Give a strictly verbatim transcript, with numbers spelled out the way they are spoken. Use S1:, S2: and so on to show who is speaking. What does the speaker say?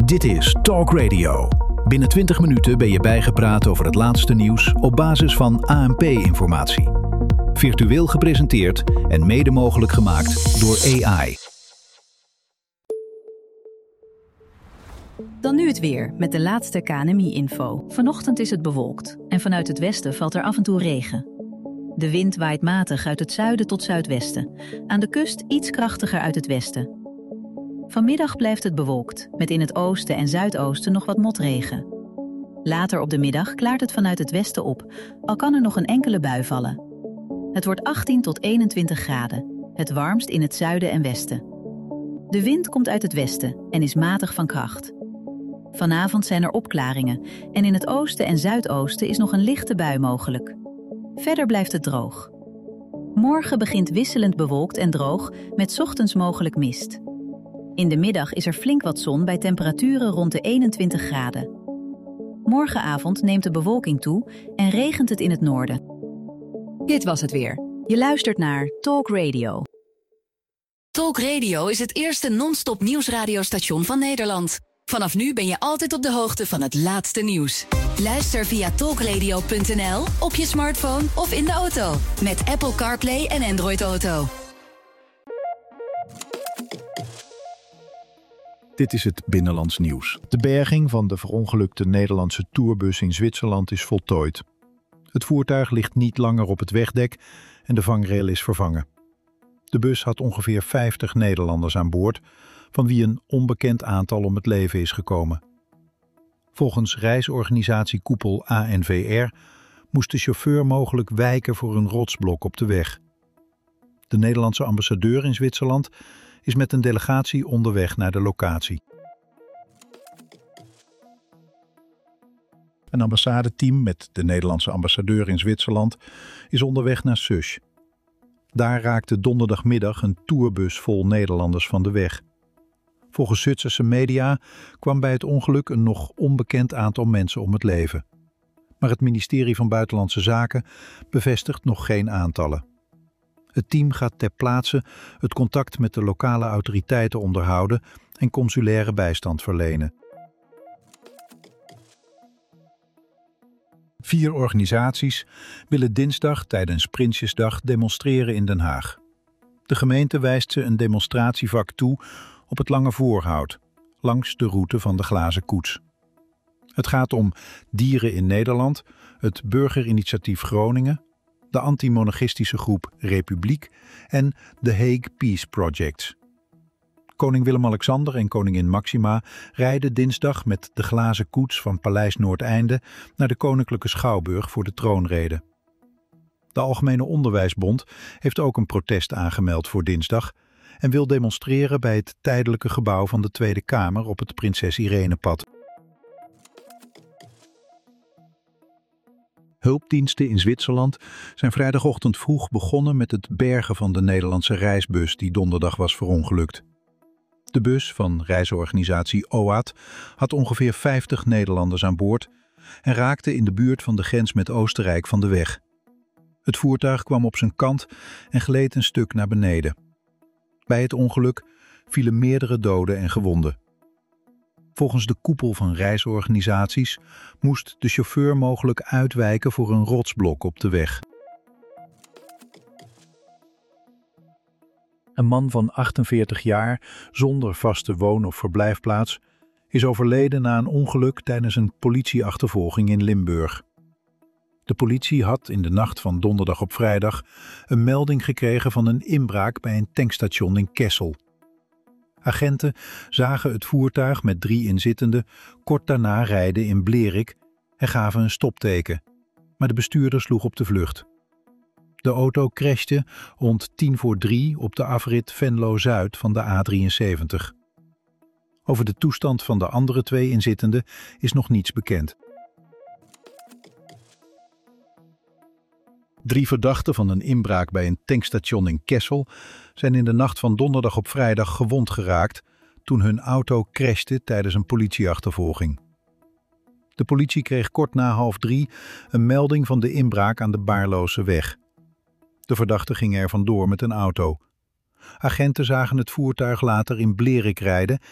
S1: Dit is Talk Radio. Binnen twintig minuten ben je bijgepraat over het laatste nieuws op basis van A N P-informatie. Virtueel gepresenteerd en mede mogelijk gemaakt door A I.
S2: Dan nu het weer met de laatste K N M I-info. Vanochtend is het bewolkt en vanuit het westen valt er af en toe regen. De wind waait matig uit het zuiden tot zuidwesten. Aan de kust iets krachtiger uit het westen. Vanmiddag blijft het bewolkt, met in het oosten en zuidoosten nog wat motregen. Later op de middag klaart het vanuit het westen op, al kan er nog een enkele bui vallen. Het wordt achttien tot eenentwintig graden, het warmst in het zuiden en westen. De wind komt uit het westen en is matig van kracht. Vanavond zijn er opklaringen en in het oosten en zuidoosten is nog een lichte bui mogelijk. Verder blijft het droog. Morgen begint wisselend bewolkt en droog met 's ochtends mogelijk mist. In de middag is er flink wat zon bij temperaturen rond de eenentwintig graden. Morgenavond neemt de bewolking toe en regent het in het noorden. Dit was het weer. Je luistert naar Talk Radio.
S3: Talk Radio is het eerste non-stop nieuwsradiostation van Nederland. Vanaf nu ben je altijd op de hoogte van het laatste nieuws. Luister via talkradio punt n l, op je smartphone of in de auto. Met Apple CarPlay en Android Auto.
S1: Dit is het Binnenlands Nieuws. De berging van de verongelukte Nederlandse tourbus in Zwitserland is voltooid. Het voertuig ligt niet langer op het wegdek en de vangrail is vervangen. De bus had ongeveer vijftig Nederlanders aan boord, van wie een onbekend aantal om het leven is gekomen. Volgens reisorganisatie Koepel A N V R moest de chauffeur mogelijk wijken voor een rotsblok op de weg. De Nederlandse ambassadeur in Zwitserland is met een delegatie onderweg naar de locatie. Een ambassadeteam met de Nederlandse ambassadeur in Zwitserland is onderweg naar Sush. Daar raakte donderdagmiddag een tourbus vol Nederlanders van de weg. Volgens Zwitserse media kwam bij het ongeluk een nog onbekend aantal mensen om het leven. Maar het ministerie van Buitenlandse Zaken bevestigt nog geen aantallen. Het team gaat ter plaatse het contact met de lokale autoriteiten onderhouden en consulaire bijstand verlenen. Vier organisaties willen dinsdag tijdens Prinsjesdag demonstreren in Den Haag. De gemeente wijst ze een demonstratievak toe op het Lange Voorhout, langs de route van de Glazen Koets. Het gaat om Dieren in Nederland, het Burgerinitiatief Groningen, de antimonarchistische groep Republiek en de Hague Peace Projects. Koning Willem-Alexander en koningin Maxima rijden dinsdag met de glazen koets van Paleis Noordeinde naar de Koninklijke Schouwburg voor de troonrede. De Algemene Onderwijsbond heeft ook een protest aangemeld voor dinsdag en wil demonstreren bij het tijdelijke gebouw van de Tweede Kamer op het Prinses Irenepad. Hulpdiensten in Zwitserland zijn vrijdagochtend vroeg begonnen met het bergen van de Nederlandse reisbus die donderdag was verongelukt. De bus van reisorganisatie O A T had ongeveer vijftig Nederlanders aan boord en raakte in de buurt van de grens met Oostenrijk van de weg. Het voertuig kwam op zijn kant en gleed een stuk naar beneden. Bij het ongeluk vielen meerdere doden en gewonden. Volgens de koepel van reisorganisaties moest de chauffeur mogelijk uitwijken voor een rotsblok op de weg. Een man van achtenveertig jaar, zonder vaste woon- of verblijfplaats, is overleden na een ongeluk tijdens een politieachtervolging in Limburg. De politie had in de nacht van donderdag op vrijdag een melding gekregen van een inbraak bij een tankstation in Kessel. Agenten zagen het voertuig met drie inzittenden kort daarna rijden in Blerik en gaven een stopteken, maar de bestuurder sloeg op de vlucht. De auto crashte rond tien voor drie op de afrit Venlo-Zuid van de A drieënzeventig. Over de toestand van de andere twee inzittenden is nog niets bekend. Drie verdachten van een inbraak bij een tankstation in Kessel zijn in de nacht van donderdag op vrijdag gewond geraakt toen hun auto crashte tijdens een politieachtervolging. De politie kreeg kort na half drie een melding van de inbraak aan de Baarlose weg. De verdachten gingen er vandoor met een auto. Agenten zagen het voertuig later in Blerik rijden